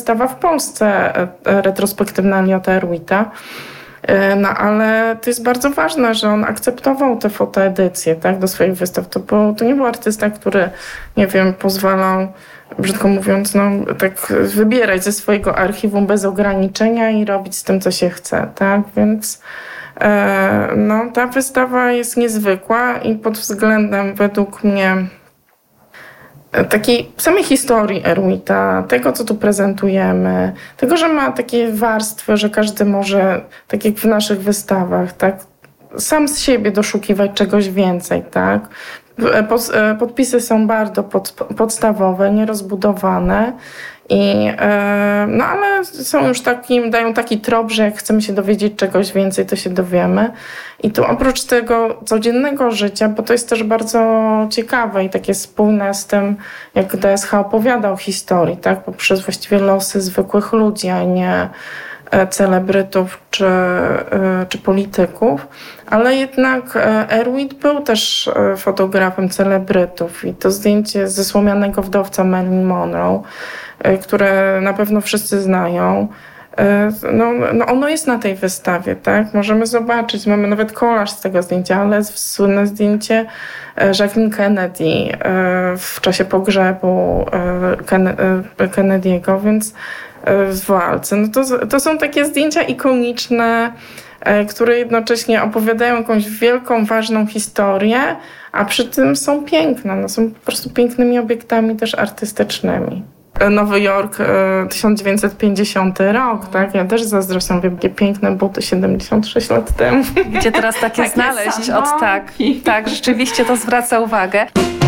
wystawa w Polsce retrospektywna Eliota Erwita. No ale to jest bardzo ważne, że on akceptował te fotoedycje, tak, do swoich wystaw. To nie był artysta, który, nie wiem, pozwalał, brzydko mówiąc, no, tak wybierać ze swojego archiwum bez ograniczenia i robić z tym, co się chce, tak, więc no, ta wystawa jest niezwykła i pod względem, według mnie, takiej samej historii Erwita, tego, co tu prezentujemy, tego, że ma takie warstwy, że każdy może, tak jak w naszych wystawach, tak, sam z siebie doszukiwać czegoś więcej, tak. Podpisy są bardzo podstawowe, nierozbudowane. No ale są już dają taki trop, że jak chcemy się dowiedzieć czegoś więcej, to się dowiemy. I tu oprócz tego codziennego życia, bo to jest też bardzo ciekawe i takie spójne z tym, jak DSH opowiadał historii, tak? Poprzez właściwie losy zwykłych ludzi, a nie celebrytów czy polityków. Ale jednak Erwit był też fotografem celebrytów i to zdjęcie ze Słomianego wdowca Marilyn Monroe, które na pewno wszyscy znają. No ono jest na tej wystawie, tak? Możemy zobaczyć, mamy nawet kolaż z tego zdjęcia, ale słynne zdjęcie Jacqueline Kennedy w czasie pogrzebu Kennedy'ego, więc w walce. No to są takie zdjęcia ikoniczne, które jednocześnie opowiadają jakąś wielką, ważną historię, a przy tym są piękne. No, są po prostu pięknymi obiektami też artystycznymi. Nowy Jork, 1950 rok, tak? Ja też zazdrościłam, wiem, jakie piękne buty 76 lat temu. Gdzie teraz takie znaleźć? Tak, rzeczywiście to zwraca uwagę.